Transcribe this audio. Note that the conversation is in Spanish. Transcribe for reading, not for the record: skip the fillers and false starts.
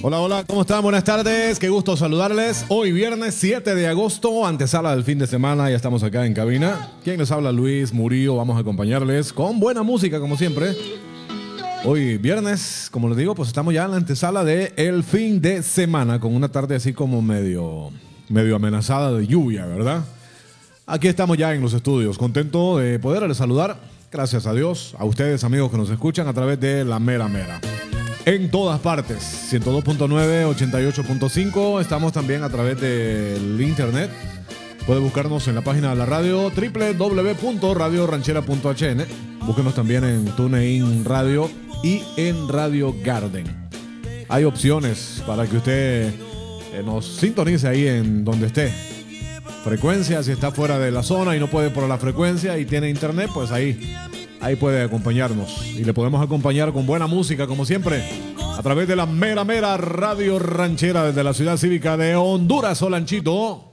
Hola, hola, ¿cómo están? Buenas tardes, qué gusto saludarles. Hoy viernes 7 de agosto, antesala del fin de semana, ya estamos acá en cabina. ¿Quién les habla? Luis Murillo, vamos a acompañarles con buena música como siempre. Hoy viernes, como les digo, pues estamos ya en la antesala del fin de semana, con una tarde así como medio amenazada de lluvia, ¿verdad? Aquí estamos ya en los estudios, contento de poderles saludar, gracias a Dios, a ustedes amigos que nos escuchan a través de La Mera Mera. En todas partes, 102.9, 88.5, estamos también a través del internet. Puede buscarnos en la página de la radio www.radioranchera.hn. Búsquenos también en TuneIn Radio y en Radio Garden. Hay opciones para que usted nos sintonice ahí en donde esté. Frecuencia, si está fuera de la zona y no puede por la frecuencia y tiene internet, pues ahí puede acompañarnos. Y le podemos acompañar con buena música, como siempre, a través de la Mera Mera Radio Ranchera desde la ciudad cívica de Honduras. Olanchito.